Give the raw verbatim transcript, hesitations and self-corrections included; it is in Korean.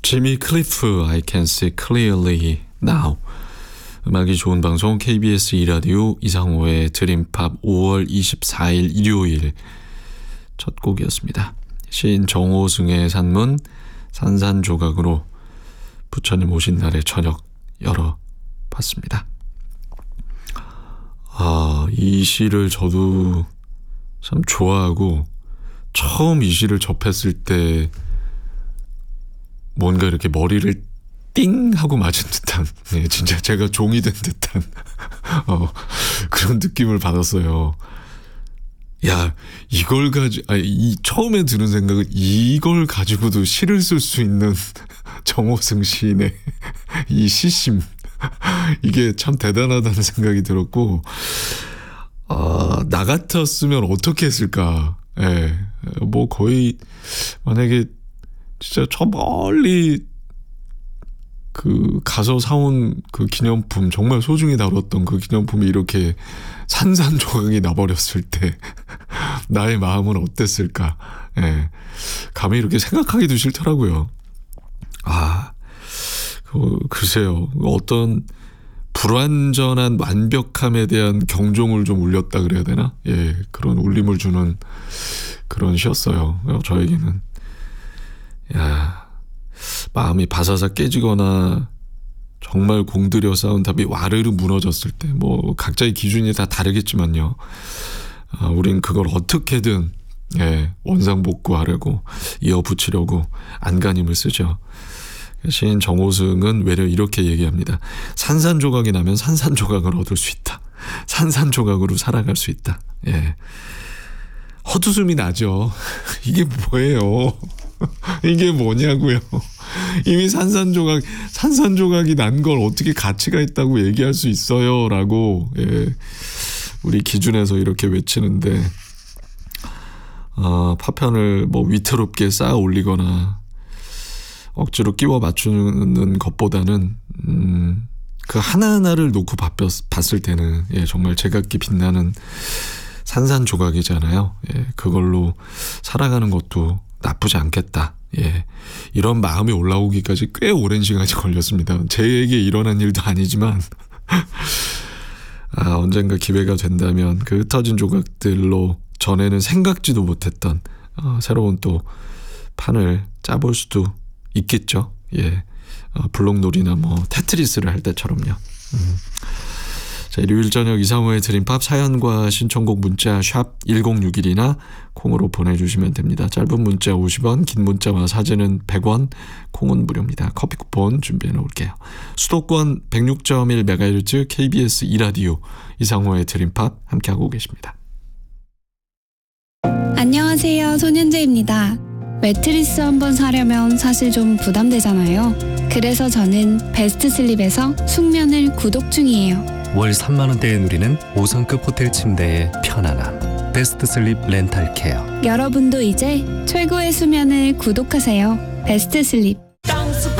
지미 클리프 I can see clearly now. 음악이 좋은 방송 케이비에스 이 라디오 이상호의 드림팝 오월 이십사일 일요일 첫 곡이었습니다. 시인 정호승의 산문 산산조각으로 부처님 오신 날의 저녁 열어봤습니다. 아, 이 시를 저도 참 좋아하고 처음 이 시를 접했을 때 뭔가 이렇게 머리를 띵 하고 맞은 듯한, 네, 진짜 제가 종이 된 듯한 어, 그런 느낌을 받았어요. 야, 이걸 가지, 아니, 이 처음에 드는 생각은 이걸 가지고도 시를 쓸 수 있는 정호승 시인의 이 시심, 이게 참 대단하다는 생각이 들었고, 아, 나 같았으면 어떻게 했을까? 예, 뭐 거의 만약에 진짜 저 멀리 그 가서 사온 그 기념품, 정말 소중히 다뤘던 그 기념품이 이렇게 산산조각이 나버렸을 때 나의 마음은 어땠을까? 예, 감히 이렇게 생각하기도 싫더라고요. 아, 그, 글쎄요, 어떤 불완전한 완벽함에 대한 경종을 좀 울렸다 그래야 되나? 예, 그런 울림을 주는 그런 시였어요. 저에게는. 야, 마음이 바사삭 깨지거나 정말 공들여 쌓은 답이 와르르 무너졌을 때, 뭐 각자의 기준이 다 다르겠지만요. 아, 우린 그걸 어떻게든, 예, 원상복구하려고 이어붙이려고 안간힘을 쓰죠. 시인 정호승은 외려 이렇게 얘기합니다. 산산조각이 나면 산산조각을 얻을 수 있다. 산산조각으로 살아갈 수 있다. 예, 헛웃음이 나죠. 이게 뭐예요? 이게 뭐냐고요. 이미 산산조각, 산산조각이 난 걸 어떻게 가치가 있다고 얘기할 수 있어요? 라고, 예, 우리 기준에서 이렇게 외치는데, 어, 파편을 뭐 위태롭게 쌓아 올리거나 억지로 끼워 맞추는 것보다는, 음, 그 하나하나를 놓고 봤을 때는, 예, 정말 제각기 빛나는 산산조각이잖아요. 예, 그걸로 살아가는 것도 나쁘지 않겠다. 예, 이런 마음이 올라오기까지 꽤 오랜 시간이 걸렸습니다. 제에게 일어난 일도 아니지만 아, 언젠가 기회가 된다면 그 흩어진 조각들로 전에는 생각지도 못했던 어, 새로운 또 판을 짜볼 수도 있겠죠. 예, 어, 블록놀이나 뭐 테트리스를 할 때처럼요. 음. 자, 일요일 저녁 이상호의 드림팝, 사연과 신청곡 문자 샵 일공육일이나 콩으로 보내주시면 됩니다. 짧은 문자 오십 원, 긴 문자와 사진은 백 원, 콩은 무료입니다. 커피 쿠폰 준비해 놓을게요. 수도권 백육 점 일 메가헤르츠 케이비에스 이 라디오 이상호의 드림팝 함께하고 계십니다. 안녕하세요, 손현재입니다. 매트리스 한번 사려면 사실 좀 부담되잖아요. 그래서 저는 베스트 슬립에서 숙면을 구독 중이에요. 월 삼만 원대에 누리는 오 성급 호텔 침대의 편안함. 베스트 슬립 렌탈 케어. 여러분도 이제 최고의 수면을 구독하세요. 베스트 슬립.